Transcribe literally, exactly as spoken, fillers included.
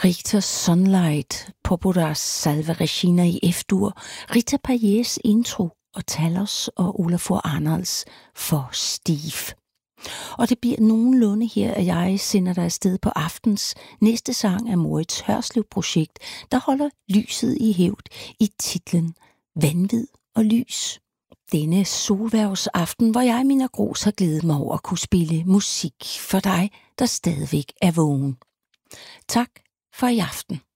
Richter Sunlight, Popora Salve Regina i F-dur, Rita Payés intro og Talos og Olafur Arnalds for Steve. Og det bliver nogenlunde her, at jeg sender dig afsted på aftens. Næste sang af Moritz Hørslev-projekt, der holder lyset i hævd i titlen Vanvid og lys. Denne solværvsaften, hvor jeg, Mina Gros, har glædet mig over at kunne spille musik for dig, der stadigvæk er vågen. Tak for i aften.